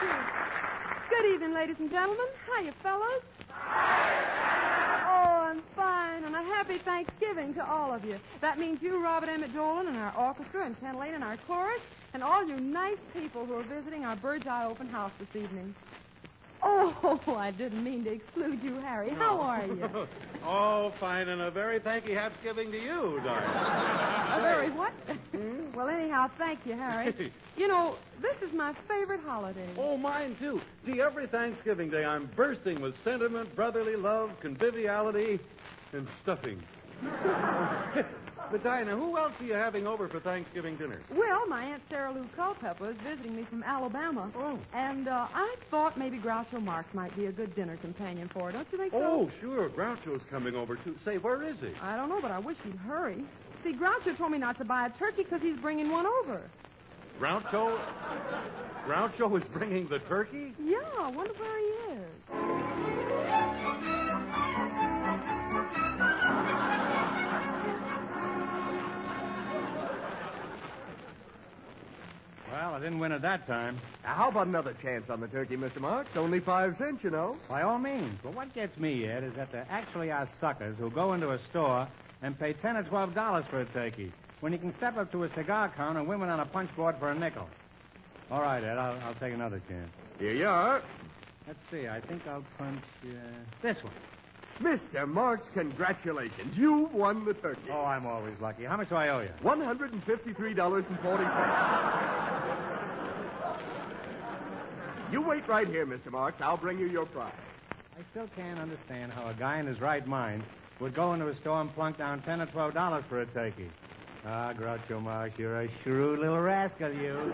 Good evening, ladies and gentlemen. Hiya, fellas. Oh, I'm fine, and a happy Thanksgiving to all of you. That means you, Robert Emmett Dolan, and our orchestra, and Ken Lane, and our chorus, and all you nice people who are visiting our Bird's Eye open house this evening. Oh, I didn't mean to exclude you, Harry. How are you? Oh, fine, and a very thanky Thanksgiving to you, darling. A very what? Well, anyhow, thank you, Harry. You know, this is my favorite holiday. Oh, mine, too. See, every Thanksgiving Day, I'm bursting with sentiment, brotherly love, conviviality, and stuffing. But, Dinah, who else are you having over for Thanksgiving dinner? Well, my Aunt Sarah Lou Culpepper is visiting me from Alabama. Oh. And I thought maybe Groucho Marx might be a good dinner companion for her. Don't you think so? Oh, sure. Groucho's coming over, too. Say, where is he? I don't know, but I wish he'd hurry. See, Groucho told me not to buy a turkey because he's bringing one over. Groucho? Groucho is bringing the turkey? Yeah, I wonder where he is. Well, I didn't win at that time. Now, how about another chance on the turkey, Mr. Marks? Only 5 cents, you know. By all means. But what gets me, Ed, is that there actually are suckers who go into a store and pay $10 or $12 for a turkey when you can step up to a cigar counter and win one on a punch board for a nickel. All right, Ed, I'll take another chance. Here you are. Let's see. I think I'll punch this one. Mr. Marks, congratulations. You won the turkey. Oh, I'm always lucky. How much do I owe you? $153.40. You wait right here, Mr. Marks. I'll bring you your prize. I still can't understand how a guy in his right mind would go into a store and plunk down $10 or $12 for a turkey. Ah, Groucho Marx, you're a shrewd little rascal, you.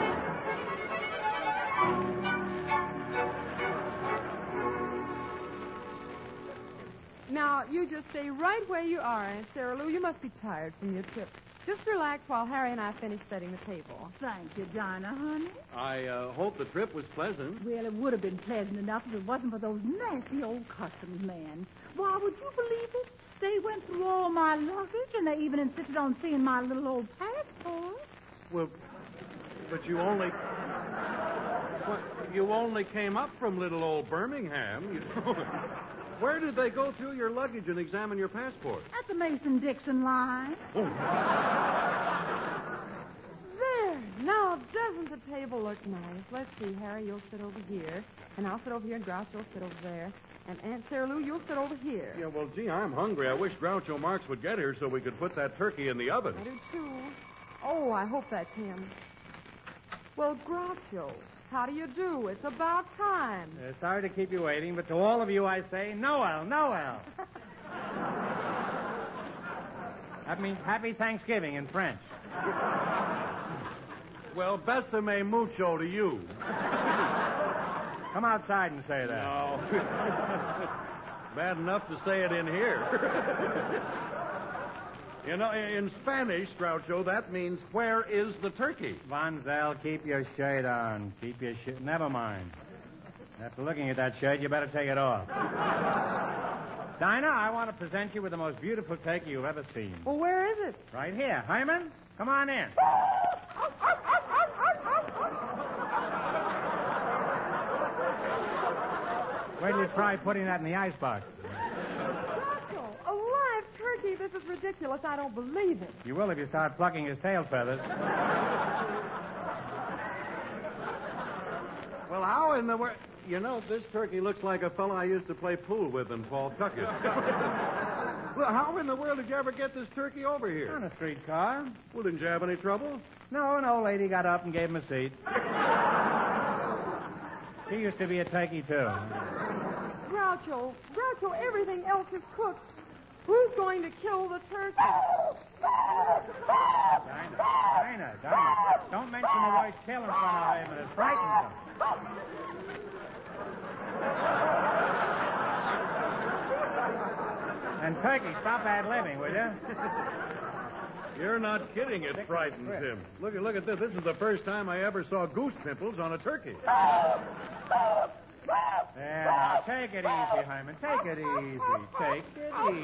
Now, you just stay right where you are, Aunt Sarah Lou. You must be tired from your trip. Just relax while Harry and I finish setting the table. Thank you, Dinah, honey. I hope the trip was pleasant. Well, it would have been pleasant enough if it wasn't for those nasty old customs men. Why, would you believe it? They went through all my luggage, and they even insisted on seeing my little old passport. Well, but you only came up from little old Birmingham. You know. Where did they go through your luggage and examine your passport? At the Mason-Dixon line. There. Now, doesn't the table look nice? Let's see, Harry, you'll sit over here, and I'll sit over here, and Groucho will sit over there. And Aunt Sarah Lou, you'll sit over here. Yeah, well, gee, I'm hungry. I wish Groucho Marx would get here so we could put that turkey in the oven. I do, too. Oh, I hope that's him. Well, Groucho, how do you do? It's about time. Sorry to keep you waiting, but to all of you I say, Noel, Noel. That means Happy Thanksgiving in French. Well, besame mucho to you. Come outside and say that. No. Bad enough to say it in here. You know, in Spanish, Groucho, that means, where is the turkey? Vanzel, keep your shirt on. Keep your shirt. Never mind. After looking at that shirt, you better take it off. Dinah, I want to present you with the most beautiful turkey you've ever seen. Well, where is it? Right here. Hyman, come on in. Wait till you try putting that in the icebox. Groucho, a live turkey. This is ridiculous. I don't believe it. You will if you start plucking his tail feathers. Well, how in the world... You know, this turkey looks like a fellow I used to play pool with in Pawtucket. Well, how in the world did you ever get this turkey over here? On a streetcar. Well, didn't you have any trouble? No, an old lady got up and gave him a seat. She used to be a turkey, too. Groucho, everything else is cooked. Who's going to kill the turkey? Dinah, don't mention the word kill in front of him. It frightens him. And turkey, stop ad-libbing, will you? You're not kidding. It frightens him. Look at this. This is the first time I ever saw goose pimples on a turkey. There, now, take it easy, Hyman. Take it easy. Take it easy.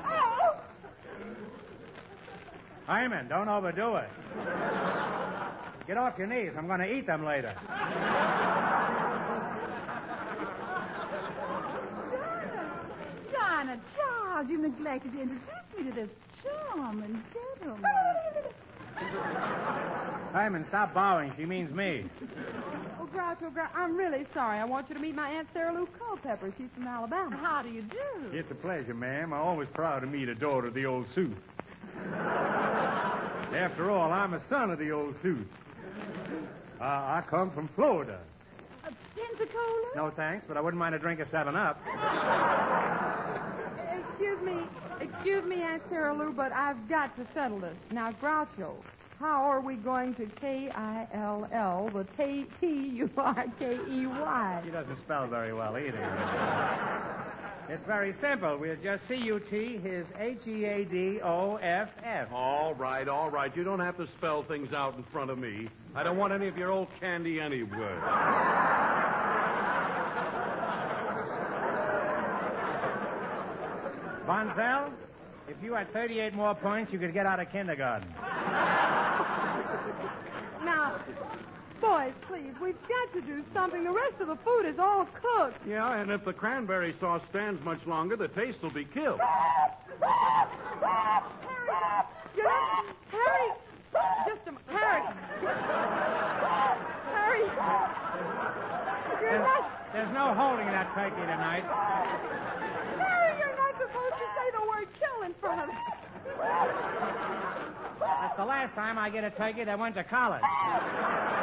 Hyman, don't overdo it. Get off your knees. I'm going to eat them later. Dinah, Charles, you neglected to introduce me to this charming gentleman. Hyman, stop bowing. She means me. Oh, Groucho, I'm really sorry. I want you to meet my Aunt Sarah Lou Culpepper. She's from Alabama. How do you do? It's a pleasure, ma'am. I'm always proud to meet a daughter of the old Sioux. After all, I'm a son of the old Sioux. I come from Florida. Pensacola? No, thanks, but I wouldn't mind a drink of 7-Up. Excuse me, Aunt Sarah Lou, but I've got to settle this. Now, Groucho, how are we going to K-I-L-L the T-U-R-K-E-Y? She doesn't spell very well either. It's very simple. We'll just C-U-T his H-E-A-D-O-F-F. All right. You don't have to spell things out in front of me. I don't want any of your old candy anyway. Bonzel, if you had 38 more points, you could get out of kindergarten. Now, boys, please, we've got to do something. The rest of the food is all cooked. Yeah, and if the cranberry sauce stands much longer, the taste will be killed. Harry! Just a Harry! Harry! You're not... There's no holding that turkey tonight. Harry, you're not supposed to say the word kill in front of it. That's the last time I get a turkey that went to college.